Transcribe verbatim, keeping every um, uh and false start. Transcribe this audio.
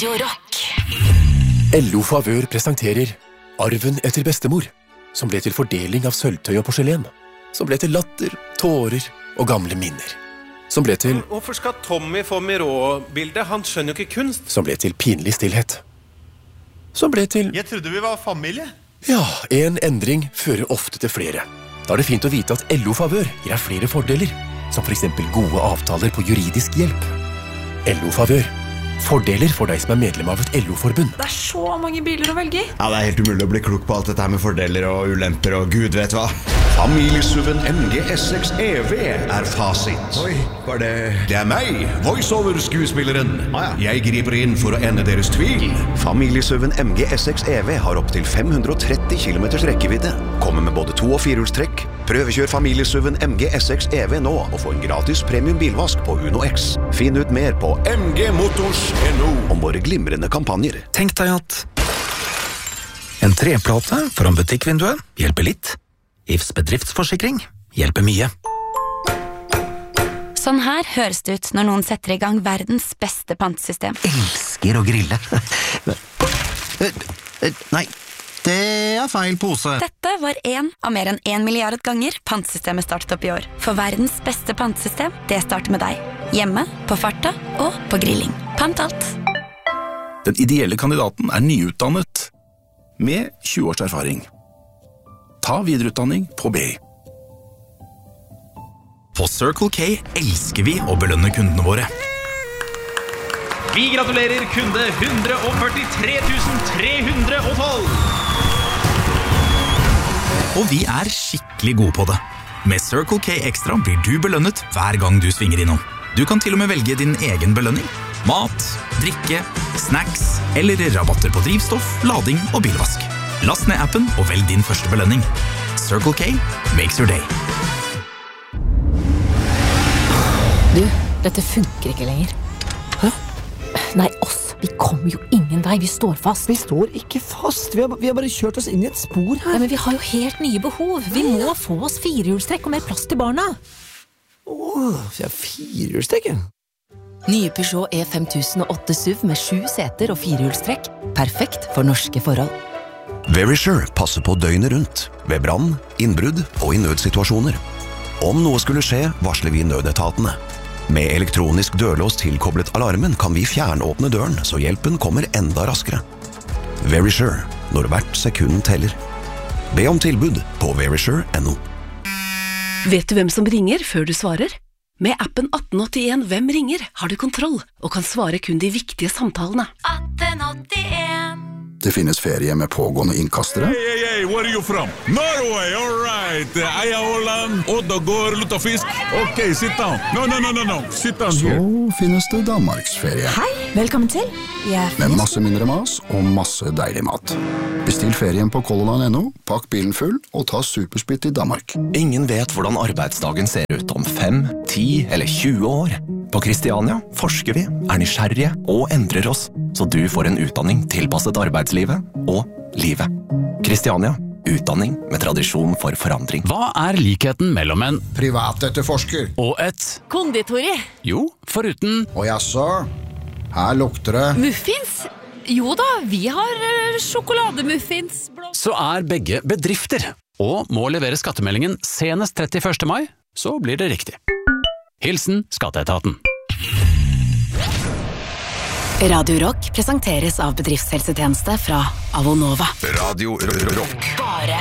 Radio Rock. L O Favør presenterer Arven etter bestemor, som ble til fordeling av sølvtøy og porselen, som ble til latter, tårer og gamle minner, som ble til... Hvorfor skal Tommy få Miró-bildet? Han skjønner jo ikke kunst. Som ble til pinlig stillhet. Som ble til... Jeg trodde vi var familie. Ja, en endring fører ofte til flere. Da er det fint å vite at L O Favør gir deg flere fordeler, som for eksempel gode avtaler på juridisk hjelp. L O Favør. Fordeler for deg som er medlem av et L O-forbund. Det er så mange biler å velge i. Ja, det er helt umulig å bli klok på alt dette her med fordeler og ulemper og gud vet hva. Familiesuven M G S seks E V er fasit. Oi, var det... Det er meg, voiceover-skuespilleren. Ah, ja. Jeg griper inn for å ende deres tvil. Familiesuven M G S seks E V har opp til fem hundre og tretti kilometers rekkevidde. Kommer med både to- og firehjulstrekk. Prøvekjør familiesuven M G S seks E V nå og få en gratis premium bilvask på Uno X. Finn ut mer på M G Motors punktum N O om våre glimrende kampanjer. Tenk deg at en treplate foran butikkvinduet hjelper litt. I F S bedriftsforsikring hjelper mye. Sånn her høres det ut når noen setter i gang verdens beste pantesystem. Elsker å grille. Nei, det er feil pose. Dette var en av mer enn en milliard ganger pantesystemet startet opp i år. For verdens beste pantesystem, det starter med deg. Hjemme, på farta og på grilling. Pant alt. Den ideelle kandidaten er nyutdannet med tjue års erfaring. Ta videreutdanning på B I. På Circle K elsker vi å belønne kundene våre. Vi gratulerer kunde one hundred forty-three thousand three hundred twelve. Og vi er skikkelig gode på det. Med Circle K Extra blir du belønnet hver gang du svinger innom. Du kan til og med velge din egen belønning. Mat, drikke, snacks eller rabatter på drivstoff, lading og bilvask. Last ned appen og velg din første belønning. Circle K makes your day. Du, dette funker ikke lenger. Hæ? Nei, oss. Vi kommer jo ingen vei. Vi står fast. Vi står ikke fast. Vi har, vi har bare kjørt oss inn i et spor her. Nei, men vi har jo helt nye behov. Vi må få oss firehjulstrekk og mer plass til barna. Åh, vi har firehjulstrekk, ja. Nye Peugeot E fem tusen og åtte S U V med sju seter og firehjulstrekk. Perfekt for norske forhold. Verisure passer på døgnet rundt, ved brann, innbrudd og i nødsituasjoner. Om noe skulle skje, varsler vi nødetatene. Med elektronisk dørlås tilkoblet alarmen kan vi fjernåpne døren, så hjelpen kommer enda raskere. Verisure, når hvert sekund teller. Be om tilbud på verisure punktum no. Vet du hvem som ringer før du svarer? Med appen atten åttien Hvem ringer har du kontroll og kan svare kun de viktige samtalene. atten åttien Det finnes ferie med pågående innkastere. Hey, hey, hey, where are you from? Norway, all right. Eia Holland, Oddagård, Luttafisk. Ok, sit down. No, no, no, no, no. Sit down Så here. finnes det Danmarksferie. Hei, velkommen til. Med masse mindre mas og masse deilig mat. Bestill ferien på Color Line punktum no, pakk bilen full og ta supersplitt i Danmark. Ingen vet hvordan arbeidsdagen ser ut om fem, ti eller tjue år. På Kristiania forsker vi, er nysgjerrige og endrer oss, så du får en utdanning tilpasset arbeidslivet og livet. Kristiania, utdanning med tradisjon for forandring. Hva er likheten mellom en privatetterforsker og et konditori? Jo, foruten Og jaså, her lukter det Muffins? Jo da, vi har uh, sjokolademuffins. Så er begge bedrifter, og må levere skattemeldingen senest trettiførste mai, så blir det riktig. Hilsen Skatteetaten. Radio Rock presenteres av bedriftshelsetjeneste fra Avonova. Radio Rock. Bare